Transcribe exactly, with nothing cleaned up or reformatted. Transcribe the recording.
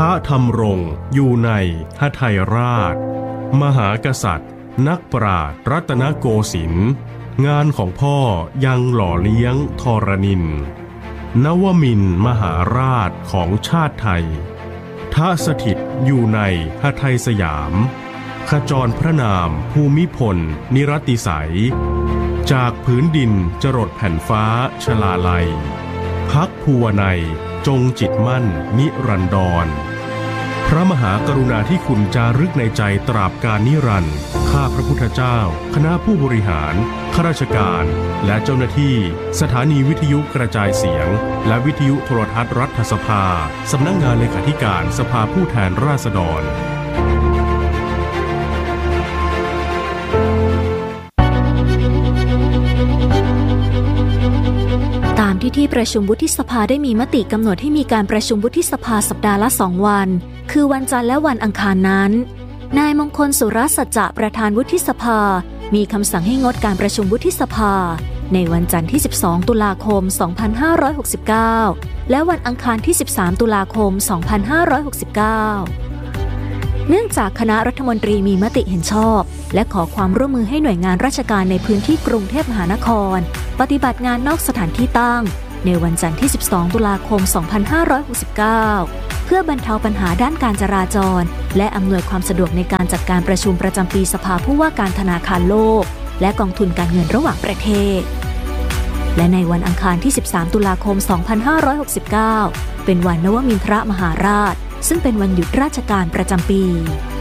ระธรรมรงค์อยู่ในหทัยราชมหากษัตริย์นักปราชญ์รัตนโกสินทร์งานของพ่อยังหล่อเลี้ยงธรณินทร์นวมินทร์มหาราชของชาติไทยทสถิตอยู่ในหทัยสยามขจรพระนามภูมิพลนิรติสัยจากพื้นดินจรดแผ่นฟ้าชลาลัยพักภูวนัยจงจิตมั่นนิรันดรพระมหากรุณาธิคุณจารึกในใจตราบกาลนิรันดร์ข้าพระพุทธเจ้าคณะผู้บริหารข้าราชการและเจ้าหน้าที่สถานีวิทยุกระจายเสียงและวิทยุโทรทัศน์รัฐสภาสำนักงานเลขาธิการสภาผู้แทนราษฎรตามที่ที่ประชุมวุฒิสภาได้มีมติกำหนดให้มีการประชุมวุฒิสภาสัปดาห์ละสองวันคือวันจันทร์และวันอังคารนั้นนายมงคลสุรสัจจะประธานวุฒิสภามีคำสั่งให้งดการประชุมวุฒิสภาในวันจันทร์ที่สิบสองตุลาคมสองพันห้าร้อยหกสิบเก้าและวันอังคารที่สิบสามตุลาคมสองพันห้าร้อยหกสิบเก้าเนื่องจากคณะรัฐมนตรีมีมติเห็นชอบและขอความร่วมมือให้หน่วยงานราชการในพื้นที่กรุงเทพมหานครปฏิบัติงานนอกสถานที่ตั้งในวันจันทร์ที่สิบสองตุลาคมสองพันห้าร้อยหกสิบเก้าเพื่อบรรเทาปัญหาด้านการจราจรและอำนวยความสะดวกในการจัดการประชุมประจำปีสภาผู้ว่าการธนาคารโลกและกองทุนการเงินระหว่างประเทศและในวันอังคารที่สิบสามตุลาคมสองพันห้าร้อยหกสิบเก้าเป็นวันนวมินทรมหาราชซึ่งเป็นวันหยุดราชการประจำปี